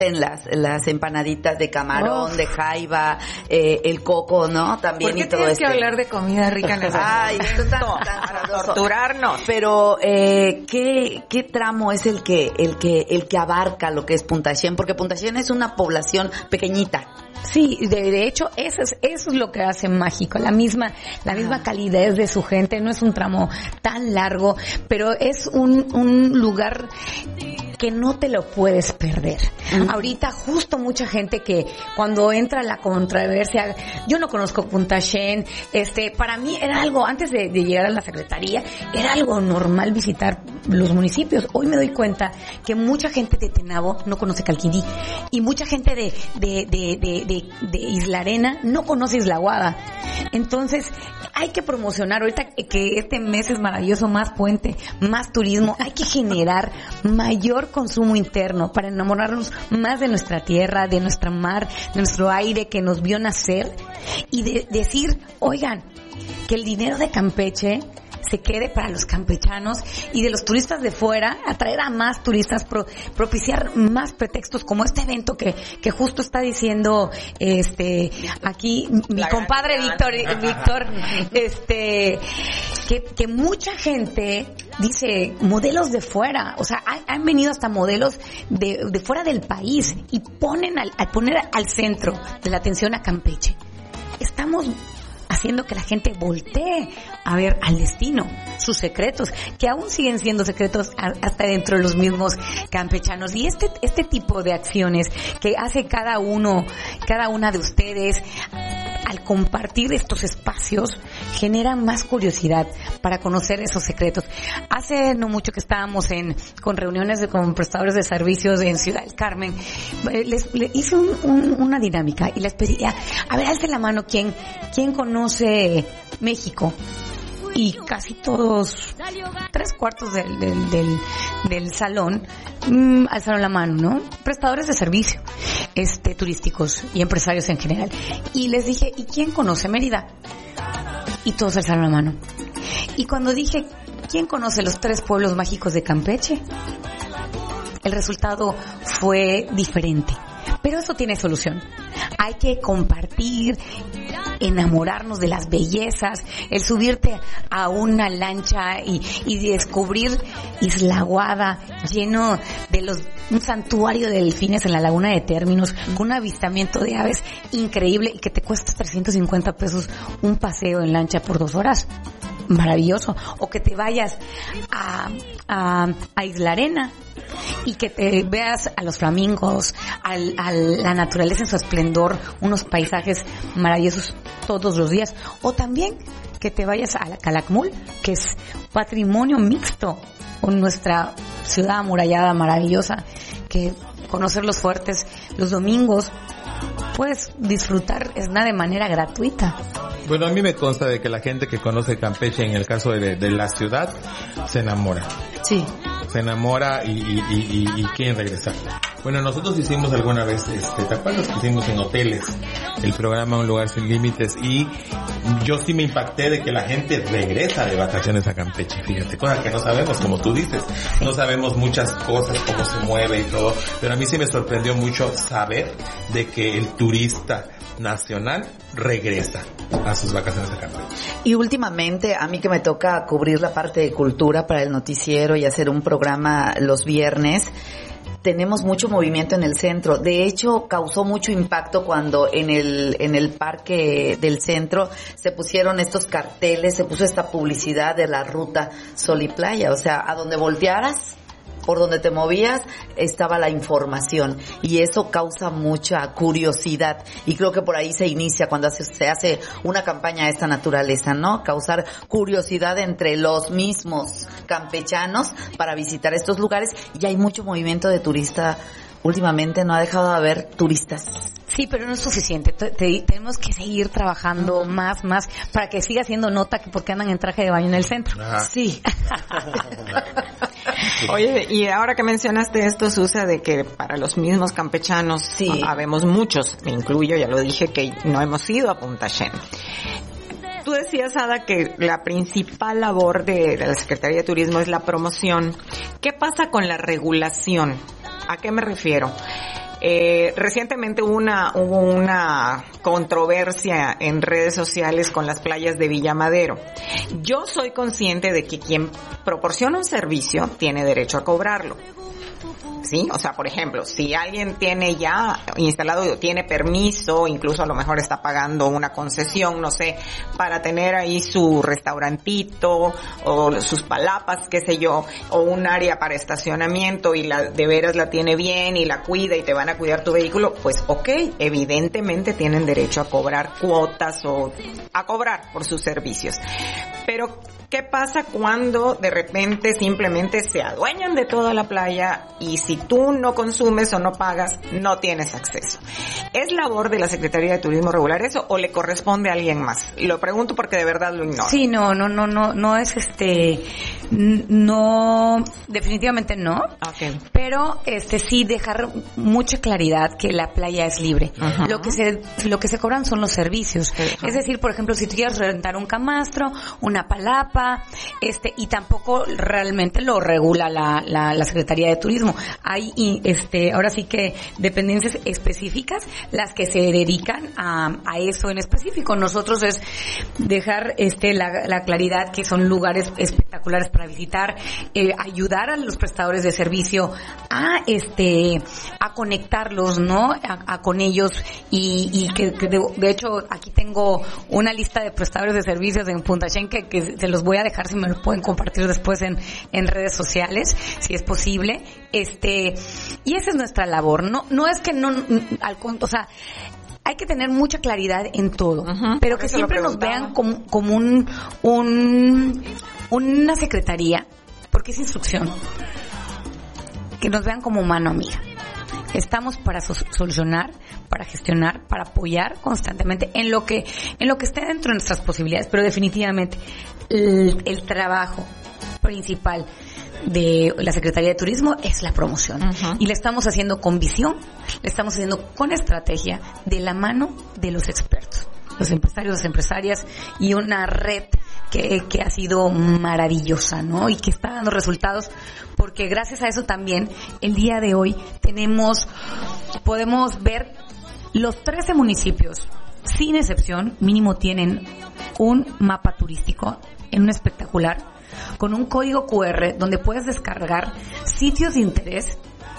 las empanaditas de camarón, de jaiba, el coco, ¿no? También. ¿Por qué y todo tienes que hablar de comida rica en el Ay, esto tan para torturarnos? Pero ¿qué tramo es el que abarca lo que es Punta Xén? Porque Punta Xén es una población pequeñita. Sí, de hecho, eso es lo que hace mágico, la misma calidez de su gente. No es un tramo tan largo, pero es un lugar que no te lo puedes perder. Ahorita justo mucha gente que cuando entra la controversia, yo no conozco Punta Xén, para mí era algo, antes de llegar a la secretaría, era algo normal visitar los municipios. Hoy me doy cuenta que mucha gente de Tenabo no conoce Calquidí, y mucha gente de Isla Arena no conoce Isla Aguada. Entonces, hay que promocionar, ahorita que este mes es maravilloso, más puente, más turismo, hay que generar mayor consumo interno para enamorarnos más de nuestra tierra, de nuestra mar, de nuestro aire que nos vio nacer, y decir, oigan, que el dinero de Campeche se quede para los campechanos, y de los turistas de fuera, atraer a más turistas, propiciar más pretextos como este evento que justo está diciendo aquí mi compadre Víctor, que mucha gente dice modelos de fuera, o sea, han venido hasta modelos de fuera del país, y poner al centro de la atención a Campeche. Estamos haciendo que la gente voltee a ver al destino, sus secretos, que aún siguen siendo secretos hasta dentro de los mismos campechanos. Y este tipo de acciones que hace cada una de ustedes al compartir estos espacios generan más curiosidad para conocer esos secretos. Hace no mucho que estábamos con reuniones con prestadores de servicios en Ciudad del Carmen, les hice una dinámica y les pedía, a ver, alce la mano quién conoce México. Y casi todos, 3/4 del salón, alzaron la mano, ¿no? Prestadores de servicio, turísticos y empresarios en general. Y les dije, ¿y quién conoce Mérida? Y todos alzaron la mano. Y cuando dije, ¿quién conoce los 3 pueblos mágicos de Campeche? El resultado fue diferente. Pero eso tiene solución. Hay que compartir, enamorarnos de las bellezas, el subirte a una lancha y descubrir Isla Aguada lleno de un santuario de delfines en la laguna de Términos, con un avistamiento de aves increíble y que te cuesta 350 pesos un paseo en lancha por 2 horas. Maravilloso. O que te vayas a Isla Arena y que te veas a los flamingos, a la naturaleza en su esplendor, unos paisajes maravillosos todos los días. O también que te vayas a la Calakmul, que es patrimonio mixto con nuestra ciudad amurallada maravillosa, que conocer los fuertes los domingos, puedes disfrutar de manera gratuita. Bueno, a mí me consta de que la gente que conoce Campeche, en el caso de la ciudad, se enamora. Sí. Se enamora y quieren regresar. Bueno, nosotros hicimos alguna vez, ¿te acuerdas que hicimos en hoteles el programa Un Lugar Sin Límites? Y yo sí me impacté de que la gente regresa de vacaciones a Campeche, fíjate, cosas que no sabemos, como tú dices, no sabemos muchas cosas, cómo se mueve y todo, pero a mí sí me sorprendió mucho saber de que el turista nacional regresa a sus vacaciones a Campeche. Y últimamente, a mí que me toca cubrir la parte de cultura para el noticiero y hacer un programa los viernes, tenemos mucho movimiento en el centro. De hecho, causó mucho impacto cuando en el parque del centro se pusieron estos carteles, se puso esta publicidad de la ruta Sol y Playa. O sea, a donde voltearas, por donde te movías, estaba la información, y eso causa mucha curiosidad, y creo que por ahí se inicia cuando se hace una campaña de esta naturaleza, ¿no? Causar curiosidad entre los mismos campechanos para visitar estos lugares, y hay mucho movimiento de turista. Últimamente no ha dejado de haber turistas. Sí, pero no es suficiente. Tenemos que seguir trabajando más, para que siga siendo nota que porque andan en traje de baño en el centro. Ajá. Sí. Oye, y ahora que mencionaste esto, Susa, de que para los mismos campechanos, sí, habemos muchos, me incluyo, ya lo dije, que no hemos ido a Punta Xén. Tú decías, Ada, que la principal labor de la Secretaría de Turismo es la promoción. ¿Qué pasa con la regulación? ¿A qué me refiero? Recientemente hubo una controversia en redes sociales con las playas de Villa Madero. Yo soy consciente de que quien proporciona un servicio tiene derecho a cobrarlo. ¿Sí? O sea, por ejemplo, si alguien tiene ya instalado, tiene permiso, incluso a lo mejor está pagando una concesión, no sé, para tener ahí su restaurantito o sus palapas, qué sé yo, o un área para estacionamiento y de veras la tiene bien y la cuida y te van a cuidar tu vehículo, pues ok, evidentemente tienen derecho a cobrar cuotas o a cobrar por sus servicios. Pero ¿qué pasa cuando de repente simplemente se adueñan de toda la playa y si tú no consumes o no pagas, no tienes acceso? ¿Es labor de la Secretaría de Turismo regular eso o le corresponde a alguien más? Lo pregunto porque de verdad lo ignoro. Sí, no es no, definitivamente no. Okay. Pero sí dejar mucha claridad que la playa es libre. Uh-huh. Lo que se cobran son los servicios. Uh-huh. Es decir, por ejemplo, si tú quieres rentar un camastro, una palapa, y tampoco realmente lo regula la Secretaría de Turismo. Hay ahora sí que dependencias específicas las que se dedican a eso en específico. Nosotros es dejar la claridad que son lugares espectaculares para visitar, ayudar a los prestadores de servicio a conectarlos, ¿no? Con ellos y que de hecho aquí tengo una lista de prestadores de servicios en Punta Shane que se los voy a dejar si me lo pueden compartir después en redes sociales, si es posible. Y esa es nuestra labor. No es que o sea, hay que tener mucha claridad en todo, uh-huh, pero que siempre nos vean como una secretaría, porque es instrucción, que nos vean como mano amiga. Estamos para solucionar, para gestionar, para apoyar constantemente en lo que esté dentro de nuestras posibilidades, pero definitivamente el trabajo principal de la Secretaría de Turismo es la promoción. Uh-huh. Y la estamos haciendo con visión, la estamos haciendo con estrategia, de la mano de los expertos, los empresarios, las empresarias, y una red que ha sido maravillosa, ¿no? Y que está dando resultados, porque gracias a eso también el día de hoy podemos ver los 13 municipios, sin excepción, mínimo tienen un mapa turístico en un espectacular, con un código QR donde puedes descargar sitios de interés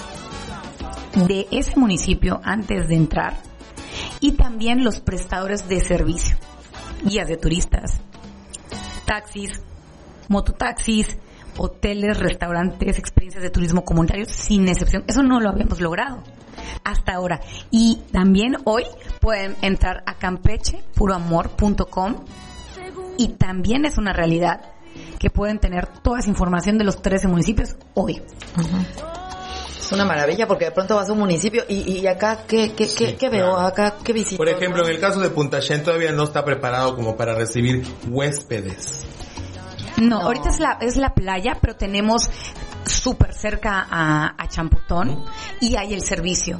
de ese municipio antes de entrar, y también los prestadores de servicio, guías de turistas, taxis, mototaxis, hoteles, restaurantes, experiencias de turismo comunitario, sin excepción. Eso no lo habíamos logrado hasta ahora. Y también hoy pueden entrar a campechepuroamor.com y también es una realidad que pueden tener toda esa información de los 13 municipios hoy. Uh-huh. Es una maravilla porque de pronto vas a un municipio y acá, ¿qué veo? Acá, ¿qué visito? Por ejemplo, en el caso de Punta Shane todavía no está preparado como para recibir huéspedes. No, ahorita es la playa, pero tenemos súper cerca a Champotón y hay el servicio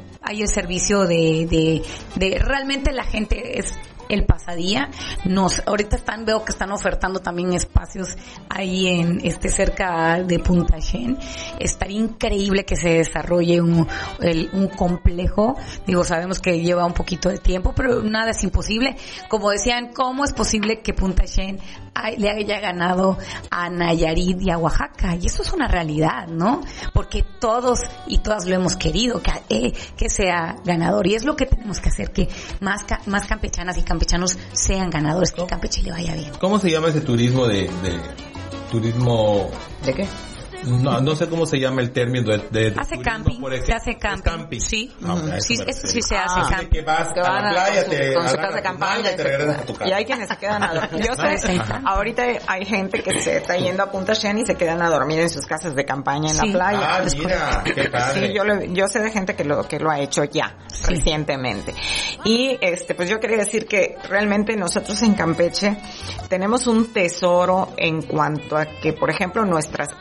de realmente la gente es el pasadía. Ahorita veo que están ofertando también espacios ahí en cerca de Punta Shane. Estaría increíble que se desarrolle un complejo. Digo, sabemos que lleva un poquito de tiempo, pero nada es imposible. Como decían, ¿cómo es posible que Punta Shane le haya ganado a Nayarit y a Oaxaca? Y eso es una realidad, ¿no? Porque todos y todas lo hemos querido, que sea ganador. Y es lo que tenemos que hacer, que más campechanas y campechanos sean ganadores, que Campeche le vaya bien. ¿Cómo se llama ese turismo de turismo? ¿De qué? No sé cómo se llama el término de hace camping, se hace camping. Sí, sí, eso sí se hace camping. Que vas a la playa, con su casa de campaña y te regresas a tu casa. Y hay quienes se quedan a dormir. Yo sé, ahorita hay gente que se está yendo a Punta Shane y se quedan a dormir en sus casas de campaña en la playa. Ah, mira, qué padre. Sí, yo sé de gente que lo ha hecho ya, recientemente. Y pues yo quería decir que realmente nosotros en Campeche tenemos un tesoro en cuanto a que, por ejemplo, nuestras playas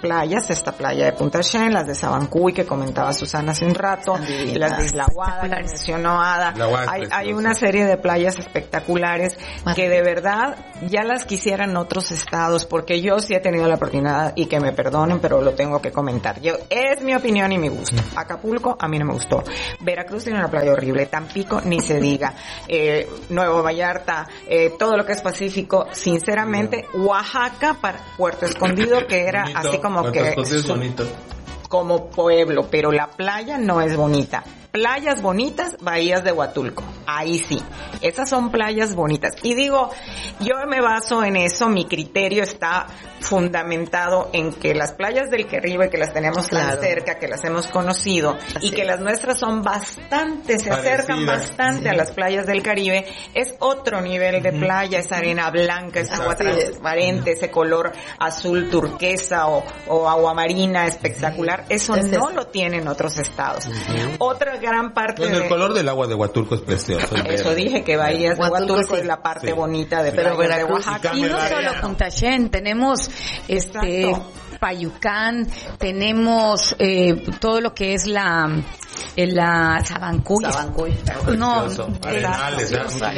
esta playa de Punta Shen, las de Sabancuy que comentaba Susana hace un rato, las de Isla Guada que mencionó Ada. Hay una serie de playas espectaculares que de verdad ya las quisieran otros estados, porque yo sí he tenido la oportunidad, y que me perdonen, pero lo tengo que comentar. Es mi opinión y mi gusto. Acapulco a mí no me gustó. Veracruz tiene una playa horrible. Tampico ni se diga. Nuevo Vallarta, todo lo que es Pacífico, sinceramente. Oaxaca, para Puerto Escondido, que era bonito, así como Puerto que es bonito, como pueblo, pero la playa no es bonita. Playas bonitas, bahías de Huatulco. Ahí sí. Esas son playas bonitas. Y digo, yo me baso en eso, mi criterio está fundamentado en que las playas del Caribe, que las tenemos tan cerca, que las hemos conocido, y que las nuestras son bastante, se acercan bastante a las playas del Caribe, es otro nivel de playa, es arena blanca, es agua transparente, ese color azul turquesa o agua marina espectacular. Eso no lo tienen otros estados. Otra gran parte el color del agua de Huatulco es precioso. Eso dije, que bahías de Huatulco es la parte bonita de Oaxaca. Y no solo Punta Shen, tenemos Payucán, tenemos todo lo que es la Sabancuy. No, Arenales.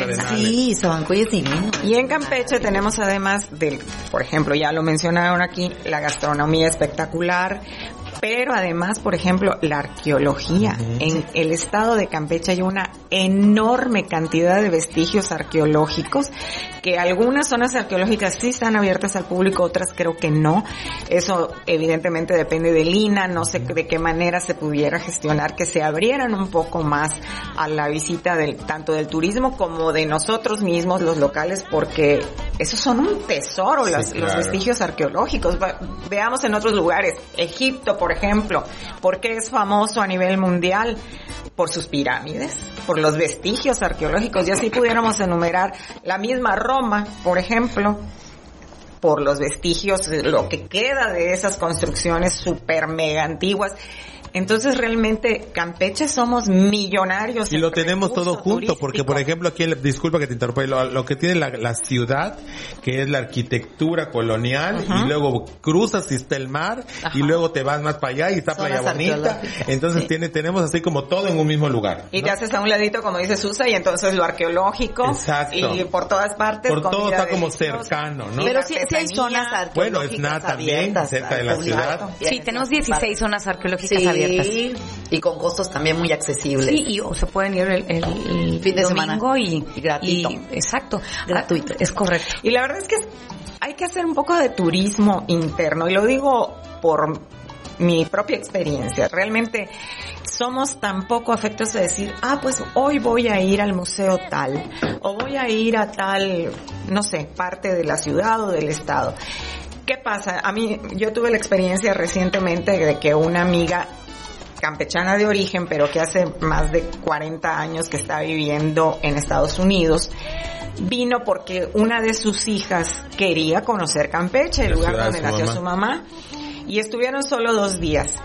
Sí, Sabancuy es divino. Y en Campeche tenemos además por ejemplo, ya lo mencionaron aquí, la gastronomía espectacular, pero además, por ejemplo, la arqueología. En el estado de Campeche hay una enorme cantidad de vestigios arqueológicos, que algunas zonas arqueológicas sí están abiertas al público, otras creo que no. Eso evidentemente depende del INAH, no sé de qué manera se pudiera gestionar que se abrieran un poco más a la visita tanto del turismo como de nosotros mismos, los locales, porque esos son un tesoro, los vestigios arqueológicos. Veamos en otros lugares, Egipto, por ejemplo, ¿por qué es famoso a nivel mundial? Por sus pirámides, por los vestigios arqueológicos, y así pudiéramos enumerar la misma Roma, por ejemplo, por los vestigios, lo que queda de esas construcciones super mega antiguas. Entonces realmente Campeche somos millonarios. Y lo tenemos todo junto, porque por ejemplo aquí, disculpa que te interrumpa, lo que tiene la ciudad, que es la arquitectura colonial, y luego cruzas y está el mar, y luego te vas más para allá y está Playa Bonita. Entonces tenemos así como todo en un mismo lugar, ¿no? Y te haces a un ladito, como dice Susa, y entonces lo arqueológico. Exacto. Y por todas partes. Por todo está como cercano, ¿no? Pero sí hay zonas arqueológicas. Bueno, es nada también, cerca de la ciudad. Sí, tenemos 16 zonas arqueológicas abiertas. Y con costos también muy accesibles. Sí, o se pueden ir el fin de semana y gratuito. Exacto, gratuito. Es correcto. Y la verdad es que hay que hacer un poco de turismo interno, y lo digo por mi propia experiencia. Realmente somos tan poco afectos a decir, pues hoy voy a ir al museo tal, o voy a ir a tal, no sé, parte de la ciudad o del estado. ¿Qué pasa? Yo tuve la experiencia recientemente de que una amiga campechana de origen, pero que hace más de 40 años que está viviendo en Estados Unidos, vino porque una de sus hijas quería conocer Campeche, el lugar donde nació su mamá, y estuvieron solo 2 días.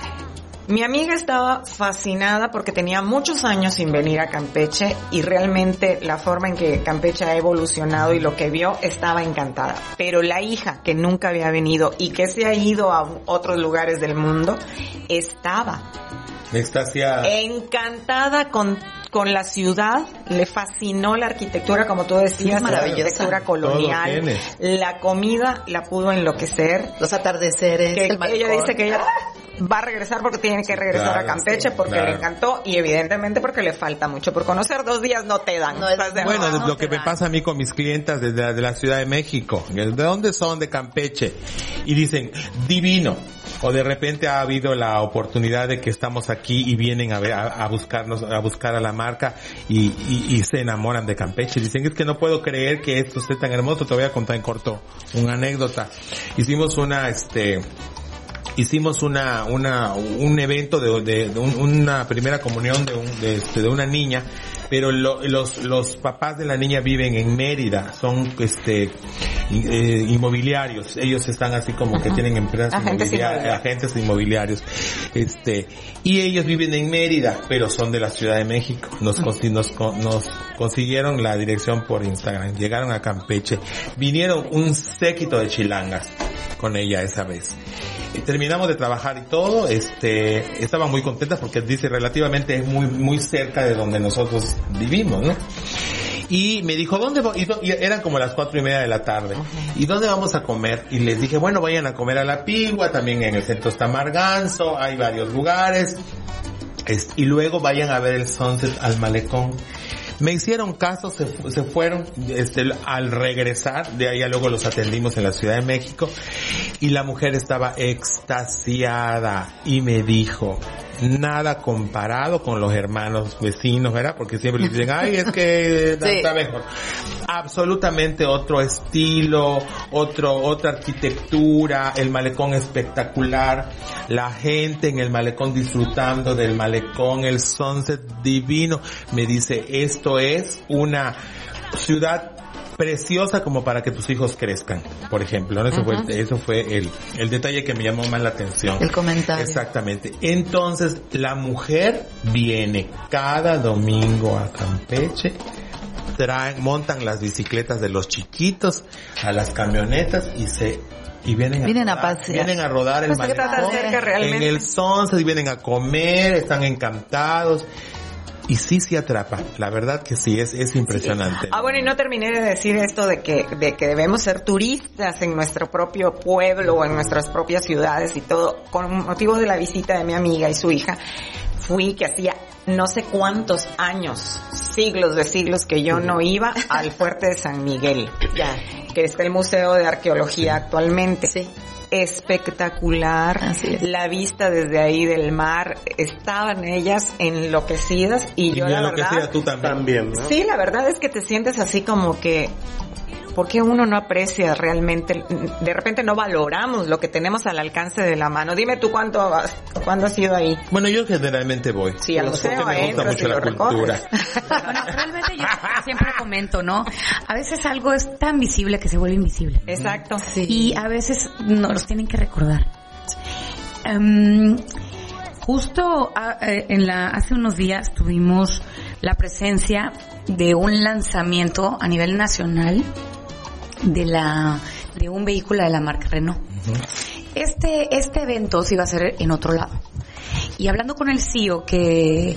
Mi amiga estaba fascinada porque tenía muchos años sin venir a Campeche, y realmente la forma en que Campeche ha evolucionado y lo que vio, estaba encantada. Pero la hija, que nunca había venido y que se ha ido a otros lugares del mundo, estaba extasiada, encantada con la ciudad, le fascinó la arquitectura, como tú decías, la arquitectura colonial, la comida la pudo enloquecer, los atardeceres, ella dice que ella va a regresar porque tiene que regresar a Campeche porque le encantó, y evidentemente porque le falta mucho por conocer. 2 días no te dan. Bueno, lo que me pasa a mí con mis clientas de la Ciudad de México, ¿de dónde son? De Campeche, y dicen divino, o de repente ha habido la oportunidad de que estamos aquí y vienen a buscarnos, a buscar a la marca, y se enamoran de Campeche. Dicen, es que no puedo creer que esto esté tan hermoso. Te voy a contar en corto una anécdota. Hicimos un evento de una primera comunión de una niña, pero los papás de la niña viven en Mérida, son inmobiliarios. Ellos están así como que tienen empresas agentes inmobiliarios, y ellos viven en Mérida, pero son de la Ciudad de México. Nos consiguieron la dirección por Instagram, llegaron a Campeche, vinieron un séquito de chilangas con ella esa vez. Terminamos de trabajar y todo, estaban muy contentas porque dice relativamente es muy cerca de donde nosotros vivimos, ¿no? Y me dijo, ¿dónde y eran como las 4:30 de la tarde. ¿Y dónde vamos a comer? Y les dije, bueno, vayan a comer a La Pigua, también en el centro está Marganzo, hay varios lugares. Y luego vayan a ver el sunset al malecón. Me hicieron caso, se fueron, al regresar, de allá luego los atendimos en la Ciudad de México, y la mujer estaba extasiada, y me dijo, nada comparado con los hermanos vecinos, ¿verdad? Porque siempre les dicen, ay, es que está mejor. Absolutamente otro estilo, otra arquitectura, el malecón espectacular, la gente en el malecón disfrutando del malecón, el sunset divino. Me dice, esto es una ciudad preciosa como para que tus hijos crezcan, por ejemplo, ¿no? Eso fue el detalle que me llamó más la atención. El comentario. Exactamente. Entonces, la mujer viene cada domingo a Campeche, montan las bicicletas de los chiquitos a las camionetas y vienen a pasear. Vienen a rodar el malecón en el sunset y vienen a comer, están encantados. Y sí atrapa, la verdad que sí, es impresionante. Sí. Bueno, y no terminé de decir esto de que debemos ser turistas en nuestro propio pueblo o en nuestras propias ciudades y todo. Con motivo de la visita de mi amiga y su hija, fui que hacía no sé cuántos años, siglos de siglos que yo no iba al Fuerte de San Miguel, que está el Museo de Arqueología actualmente. Sí. Espectacular, la vista desde ahí del mar, estaban ellas enloquecidas y yo la verdad, tú también, ¿no? Sí, la verdad es que te sientes así como que, ¿por qué uno no aprecia realmente? De repente no valoramos lo que tenemos al alcance de la mano. Dime tú cuándo has ido ahí. Bueno, yo generalmente voy. Sí, al museo me gusta mucho la cultura. Bueno, realmente yo siempre comento, ¿no? A veces algo es tan visible que se vuelve invisible. Exacto. Sí. Y a veces nos tienen que recordar. Justo hace unos días tuvimos la presencia de un lanzamiento a nivel nacional de un vehículo de la marca Renault. Este evento se iba a hacer en otro lado. Y hablando con el CEO que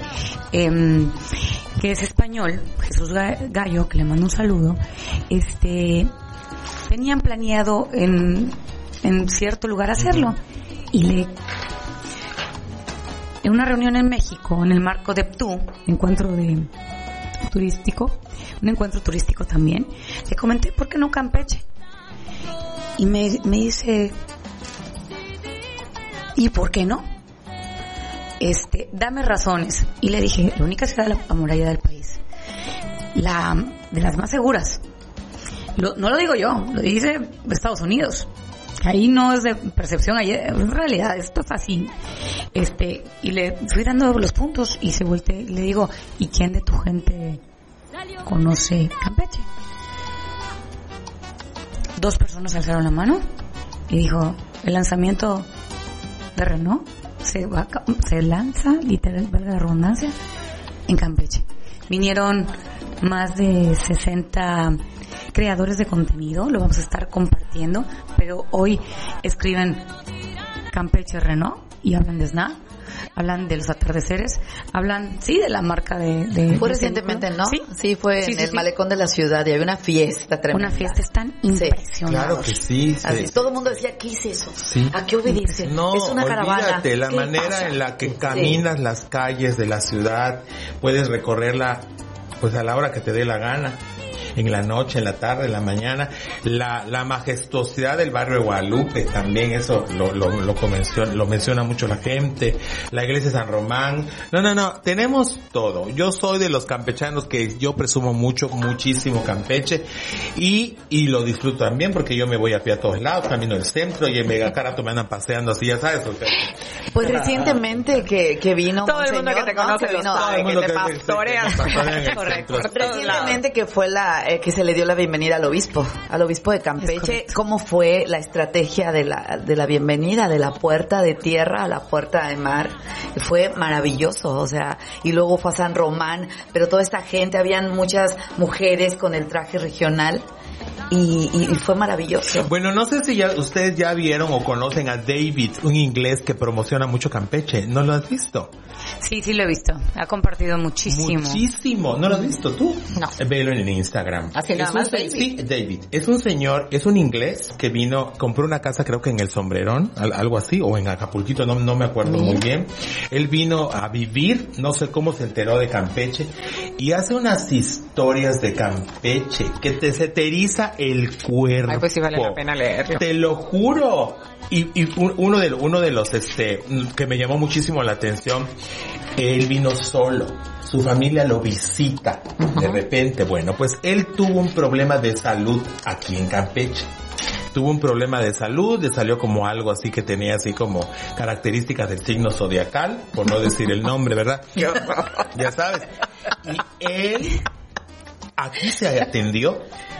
es español, Jesús Gallo, que le mando un saludo, tenían planeado en cierto lugar hacerlo. Y en una reunión en México, en el marco de PTU, encuentro turístico también, le comenté, ¿por qué no Campeche? Y me dice, ¿y por qué no? Dame razones. Y le dije, la única ciudad amurallada del país, de las más seguras. No lo digo yo, lo dice Estados Unidos. Ahí no es de percepción, ahí en realidad esto es así. Y le fui dando los puntos y se volteó y le digo, ¿y quién de tu gente conoce Campeche? 2 personas alzaron la mano y dijo, el lanzamiento de Renault se lanza, literal, valga la redundancia, en Campeche. Vinieron más de 60 creadores de contenido, lo vamos a estar compartiendo, pero hoy escriben Campeche Renault y hablan de SNA, hablan de los atardeceres, hablan, de la marca de fue recientemente, ¿no? Sí, fue en el malecón de la ciudad y había una fiesta tremenda. Una fiesta tan impresionante. Claro que sí. Así, todo el mundo decía, ¿qué es eso? Sí. ¿A qué obedece? No, es una caravana. Olvídate, la manera en la que caminas las calles de la ciudad, puedes recorrerla pues a la hora que te dé la gana. En la noche, en la tarde, en la mañana, la majestuosidad del barrio de Guadalupe, también eso lo menciona mucho la gente, la iglesia de San Román, no, tenemos todo. Yo soy de los campechanos que yo presumo muchísimo Campeche, y lo disfruto también porque yo me voy a pie a todos lados, camino del centro, y en Megacarato me andan paseando así, ya sabes. Pues recientemente que vino todo el mundo que te conoce lo sabe, que te pastorea. Correcto. Recientemente que fue que se le dio la bienvenida al obispo de Campeche. ¿Cómo fue la estrategia de la bienvenida, de la puerta de tierra a la puerta de mar? Fue maravilloso, o sea, y luego fue a San Román, pero toda esta gente, habían muchas mujeres con el traje regional y fue maravilloso. Bueno, no sé si ustedes ya vieron o conocen a David, un inglés que promociona mucho Campeche. ¿No lo has visto? Sí, lo he visto. Ha compartido muchísimo. Muchísimo. ¿No lo has visto tú? No. Velo en Instagram. Así nada más, David. Sí, David. Es un señor, es un inglés que compró una casa creo que en El Sombrerón, algo así, o en Acapulquito, no me acuerdo muy bien. Él vino a vivir, no sé cómo se enteró de Campeche, y hace unas historias de Campeche que se te eriza el cuerpo. Ay, pues sí vale la pena leerlo. Te lo juro. Y uno de los que me llamó muchísimo la atención, él vino solo. Su familia lo visita. De repente, bueno, pues él tuvo un problema de salud aquí en Campeche. Tuvo un problema de salud, le salió como algo así que tenía así como características del signo zodiacal, por no decir el nombre, ¿verdad? Ya sabes. Y él aquí se atendió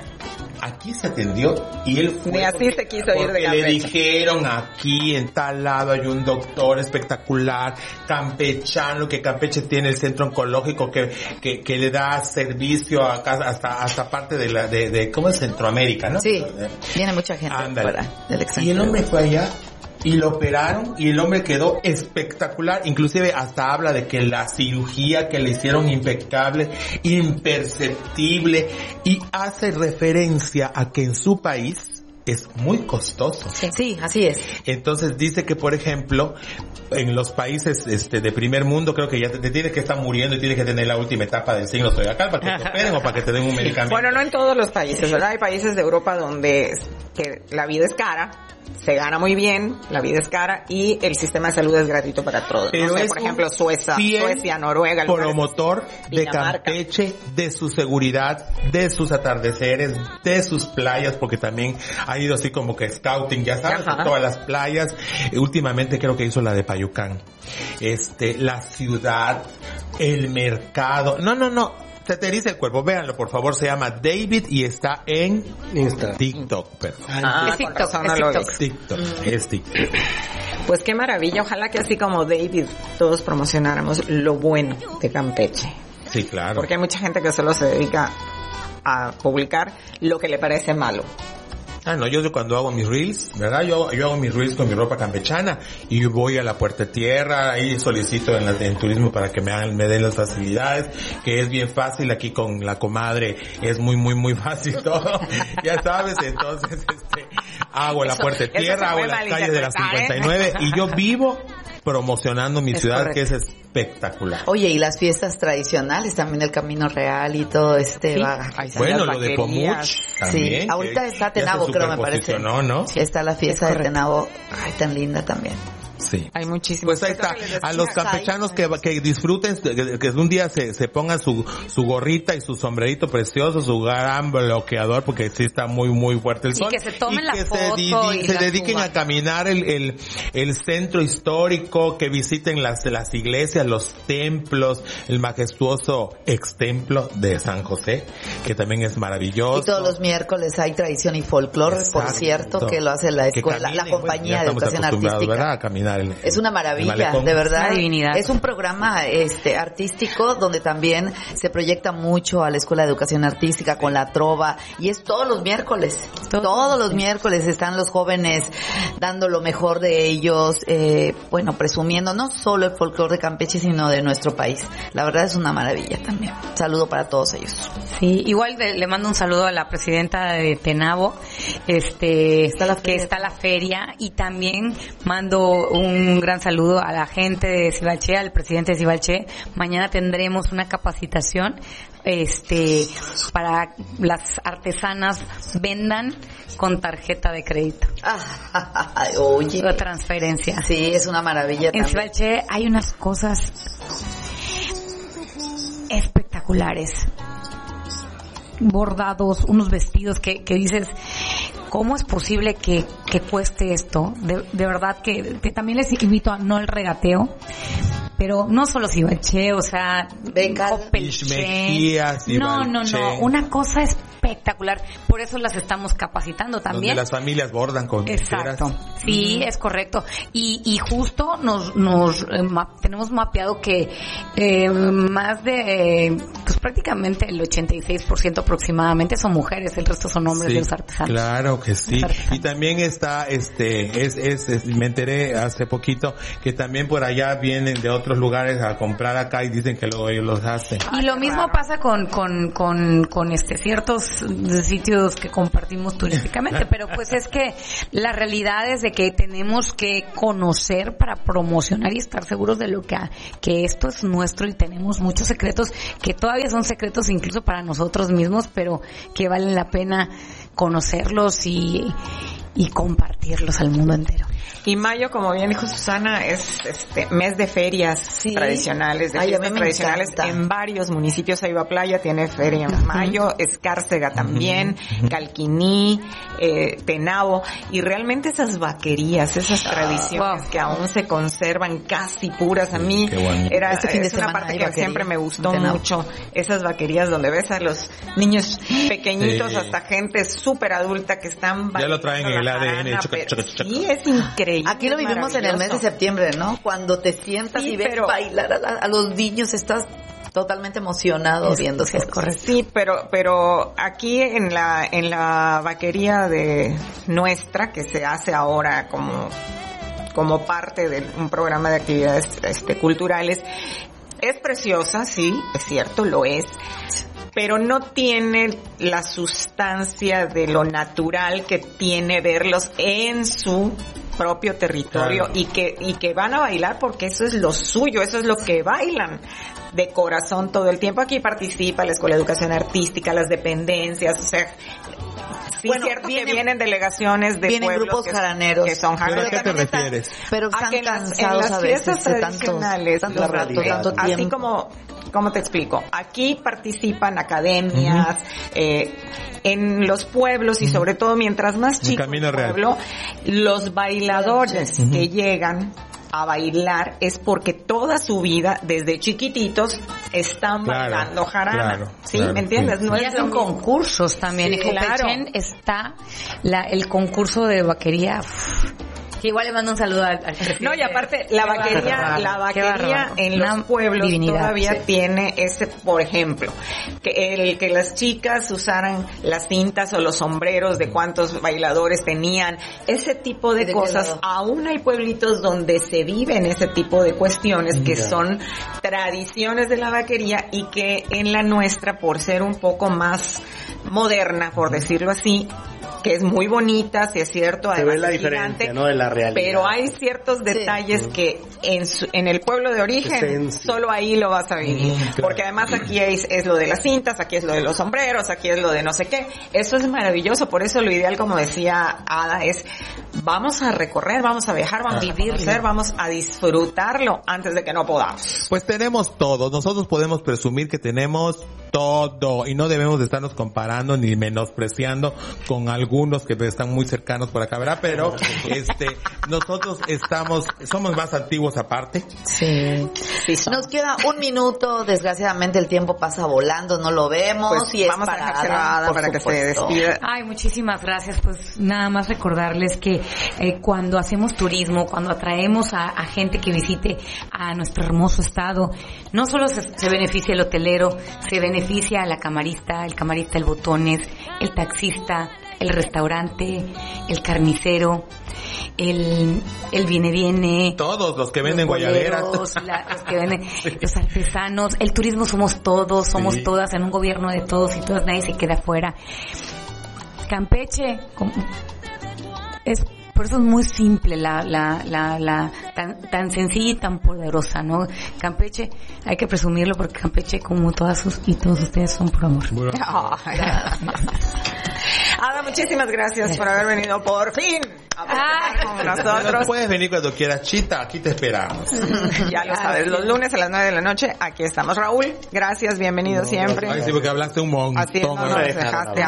y él fue. Ni así se quiso ir de Campeche. Le Campeche. dijeron aquí en tal lado hay un doctor espectacular, campechano, que Campeche tiene el centro oncológico que le da servicio a hasta parte de ¿cómo es? Centroamérica, ¿no? Sí, viene mucha gente fuera del Y extranjero. el hombre fue allá y lo operaron y el hombre quedó espectacular, inclusive hasta habla de que la cirugía que le hicieron impecable, imperceptible, y hace referencia a que en su país es muy costoso. Sí, así es. Entonces dice que, por ejemplo, en los países de primer mundo, creo que ya te tienes que estar muriendo y tienes que tener la última etapa del signo zodiacal para que te operen o para que te den un medicamento. Bueno, no en todos los países, ¿verdad? Hay países de Europa donde que la vida es cara, se gana muy bien, la vida es cara y el sistema de salud es gratuito para todos. Pero no sé, es por ejemplo, Suecia, Noruega, promotor de Dinamarca. Campeche, de su seguridad, de sus atardeceres, de sus playas, porque también ha ido así como que scouting, ya sabes, Ajá. por todas las playas. Últimamente creo que hizo la de Payucán. La ciudad, el mercado. No. Se te eriza el cuerpo. Véanlo, por favor. Se llama David y está en TikTok. Perdón. Es TikTok, con razón es no lo TikTok. ves. TikTok. Es TikTok. Pues qué maravilla, ojalá que así como David todos promocionáramos lo bueno de Campeche. Sí, claro. Porque hay mucha gente que solo se dedica a publicar lo que le parece malo. No, yo cuando hago mis reels, ¿verdad? Yo hago mis reels con mi ropa campechana y yo voy a la Puerta Tierra, ahí solicito en turismo para que me den las facilidades, que es bien fácil aquí con la comadre, es muy fácil todo, ya sabes, entonces hago la Puerta Tierra, hago las calles de las 59 y yo vivo promocionando mi ciudad, correcto. que es espectacular. Oye, y las fiestas tradicionales, también el Camino Real y todo Bueno, lo las de vaquerías. Pomuch también. Sí, ahorita está ya Tenabo, se creo, me parece. superposicionó, ¿no? Sí, está la fiesta de Tenabo, ay, tan linda también. Sí. Hay muchísimos. Pues ahí está, a los campechanos que disfruten, que un día se pongan su gorrita y su sombrerito precioso, su gran bloqueador, porque sí está muy fuerte el sol. Y que se tomen y la que foto y se la dediquen suban. a caminar el centro histórico, que visiten las iglesias, los templos, el majestuoso extemplo de San José, que también es maravilloso. Y todos los miércoles hay tradición y folclore, por Exacto. cierto, que lo hace la Que escuela, la caminen, compañía ya de estamos educación acostumbrados, artística. ¿verdad? A caminar Es una maravilla, malecón. de verdad. Una divinidad. Es un programa artístico donde también se proyecta mucho a la Escuela de Educación Artística con la trova y es todos los miércoles. Todos los miércoles están los jóvenes dando lo mejor de ellos, presumiendo no solo el folclore de Campeche, sino de nuestro país. La verdad es una maravilla también. Saludo para todos ellos. Sí, igual le mando un saludo a la presidenta de Tenabo, que está la feria, y también mando un gran saludo a la gente de Cibalché, al presidente de Cibalché. Mañana tendremos una capacitación para las artesanas vendan con tarjeta de crédito. Oye. O transferencia. Sí, es una maravilla En también. Cibalché hay unas cosas espectaculares. Bordados, unos vestidos que dices, ¿cómo es posible que cueste esto? De verdad que también les invito a no el regateo, pero no solo Cibalché, o sea, Ixmequía, Cibalché. No, una cosa espectacular. Por eso las estamos capacitando también. Donde las familias bordan con Exacto, tijeras. sí, es correcto. Y justo tenemos mapeado que más de prácticamente el 86% aproximadamente son mujeres, el resto son hombres de los artesanos. Claro que sí. Y también está, me enteré hace poquito que también por allá vienen de otros lugares a comprar acá y dicen que luego ellos los hacen. Y lo mismo pasa con ciertos sitios que compartimos turísticamente, pero pues es que la realidad es de que tenemos que conocer para promocionar y estar seguros de lo que esto es nuestro, y tenemos muchos secretos que todavía son secretos incluso para nosotros mismos, pero que valen la pena conocerlos y compartirlos al mundo entero. Y mayo, como bien dijo Susana, es mes de ferias tradicionales, de fiestas tradicionales. En varios municipios. Aiba Playa tiene feria en mayo, Escárcega también, Calquiní, Tenabo, y realmente esas vaquerías, esas tradiciones que aún se conservan casi puras. A mí es una parte que siempre me gustó mucho, esas vaquerías donde ves a los niños pequeñitos hasta gente súper adulta que están ya lo traen en el ADN. Sí, es increíble. Aquí lo vivimos en el mes de septiembre, ¿no? Cuando te sientas y ves bailar a los niños, estás totalmente emocionado viendo eso. Sí, pero aquí en la vaquería de nuestra, que se hace ahora como parte de un programa de actividades culturales, es preciosa, sí, es cierto, lo es, pero no tiene la sustancia de lo natural que tiene verlos en su propio territorio, claro. y que van a bailar porque eso es lo suyo, eso es lo que bailan de corazón todo el tiempo. Aquí participa la Escuela de Educación Artística, las dependencias, o sea, sí, bueno, es cierto que vienen delegaciones de pueblos grupos jaraneros que son jaraneros. ¿Pero a qué te refieres? Pero están en cansados las fiestas tradicionales, tanto tiempo. Así como ¿cómo te explico? Aquí participan academias, en los pueblos, y sobre todo mientras más chico el pueblo, los bailadores que llegan a bailar es porque toda su vida, desde chiquititos, están bailando jarana. ¿Sí? ¿Me entiendes? Sí. No y hacen concursos también. Sí, en Copechén está el concurso de vaquería. Que igual le mando un saludo al No, y aparte, la vaquería en los pueblos todavía tiene ese, por ejemplo, que las chicas usaran las cintas o los sombreros de cuántos bailadores tenían, ese tipo de cosas. Aún hay pueblitos donde se viven ese tipo de cuestiones que son tradiciones de la vaquería, y que en la nuestra, por ser un poco más moderna, por decirlo así, que es muy bonita, si es cierto, además se ve la diferencia, ¿no?, de la realidad. Pero hay ciertos detalles que en el pueblo de origen solo ahí lo vas a vivir, porque además aquí es lo de las cintas, aquí es lo de los sombreros, aquí es lo de no sé qué. Eso es maravilloso. Por eso lo ideal, como decía Ada, es vamos a recorrer, vamos a viajar, vamos a conocer, vamos a disfrutarlo antes de que no podamos. Pues tenemos todo. Nosotros podemos presumir que tenemos todo, y no debemos de estarnos comparando ni menospreciando con algunos que están muy cercanos por acá, ¿verdad? Pero nosotros somos más antiguos aparte. Sí. Nos queda un minuto, desgraciadamente el tiempo pasa volando, no lo vemos, pues y vamos a dejar para que se despida. Ay, muchísimas gracias. Pues nada más recordarles que cuando hacemos turismo, cuando atraemos a gente que visite a nuestro hermoso estado, no solo se beneficia el hotelero, se beneficia la camarista, el botones, el taxista, el restaurante, el carnicero, el viene, todos los que venden guayaberas, los que venden, los artesanos. El turismo somos todos, somos todas, en un gobierno de todos y todas, nadie se queda afuera. Campeche por eso es muy simple tan sencilla y tan poderosa, ¿no? Campeche, hay que presumirlo, porque Campeche, como todos ustedes, son por amor. Ada, muchísimas gracias por haber venido por fin con nosotros. Puedes venir cuando quieras, Chita, aquí te esperamos. Ya lo sabes, los lunes a las 9 de la noche, aquí estamos. Raúl, gracias, bienvenido siempre. Ay, sí, porque hablaste un montón. Así es, no nos dejaste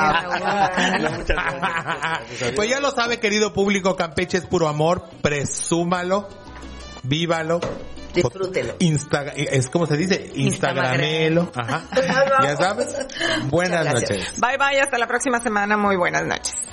Pues ya lo sabe, querido público, Campeche es puro amor, presúmalo, vívalo. Disfrútelo. Es como se dice, Instagramelo. Ajá. Ya sabes. Buenas noches. Bye bye, hasta la próxima semana. Muy buenas noches.